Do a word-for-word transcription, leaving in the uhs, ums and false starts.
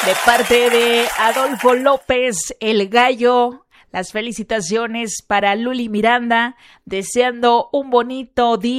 De parte de Adolfo López, el gallo, las felicitaciones para Luli Miranda, deseando un bonito día.